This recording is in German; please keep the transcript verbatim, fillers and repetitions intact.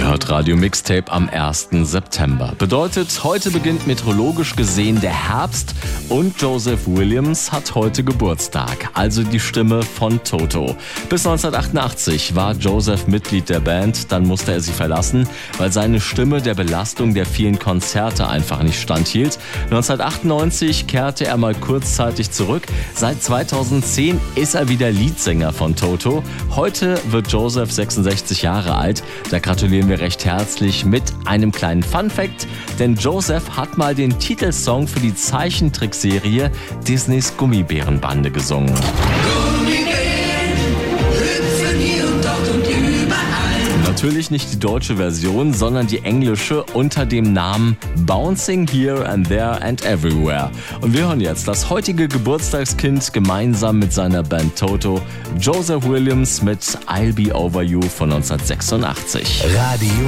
Ihr hört Radio Mixtape am ersten September. Bedeutet, heute beginnt meteorologisch gesehen der Herbst und Joseph Williams hat heute Geburtstag, also die Stimme von Toto. Bis neunzehnhundertachtundachtzig war Joseph Mitglied der Band, dann musste er sie verlassen, weil seine Stimme der Belastung der vielen Konzerte einfach nicht standhielt. neunzehnhundertachtundneunzig kehrte er mal kurzzeitig zurück. Seit zweitausendzehn ist er wieder Leadsänger von Toto. Heute wird Joseph sechsundsechzig Jahre alt. Da gratulieren wir recht herzlich mit einem kleinen Funfact, denn Joseph hat mal den Titelsong für die Zeichentrickserie Disneys Gummibärenbande gesungen. Gummibären hüpfen hier und dort und überall. Natürlich nicht die deutsche Version, sondern die englische unter dem Namen Bouncing Here and There and Everywhere. Und wir hören jetzt das heutige Geburtstagskind gemeinsam mit seiner Band Toto, Joseph Williams mit I'll Be Over You von neunzehnhundertsechsundachtzig. Radio